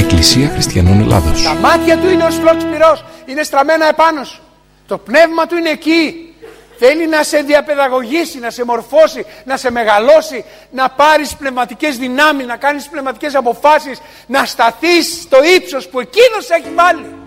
Εκκλησία Χριστιανών Ελλάδος. Τα μάτια του είναι ως φλόξ πυρός, είναι στραμμένα επάνω σου. Το πνεύμα του είναι εκεί. Θέλει να σε διαπαιδαγωγήσει, να σε μορφώσει, να σε μεγαλώσει, να πάρεις πνευματικές δυνάμεις, να κάνεις πνευματικές αποφάσεις, να σταθείς στο ύψος που εκείνος έχει βάλει.